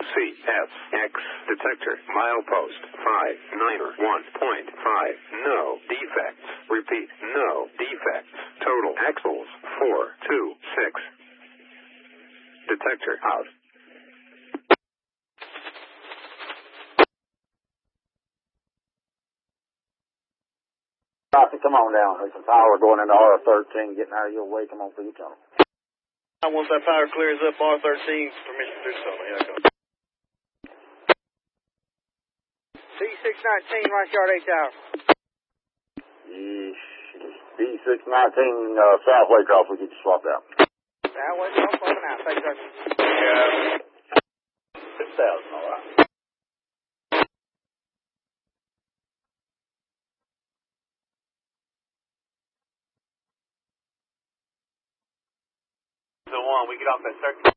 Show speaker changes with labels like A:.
A: CSX detector milepost 591.5. No defects. Repeat, no defects. Total axles 426. Detector out.
B: Come on down. There's some power going into R13, getting out of your way. Come on through your tunnel.
C: Once that power clears up, R13, permission to do something. Here I come.
D: B619, Rock Yard 8 Tower.
B: B619, Southway cross, we get you swapped out.
D: Southway cross, swapping out. Thank you, sir.
B: Yeah. 6,000, all right.
C: So one, we get off that circuit.